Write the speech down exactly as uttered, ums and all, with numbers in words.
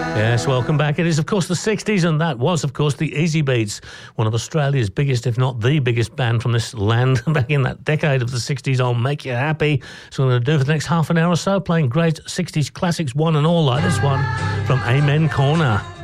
Yes, welcome back. It is, of course, the sixties, and that was, of course, the Easy Beats, one of Australia's biggest, if not the biggest band from this land back in that decade of the sixties. I'll make you happy. So I'm going to do for the next half an hour or so, playing great sixties classics, one and all, like this one from Amen Corner.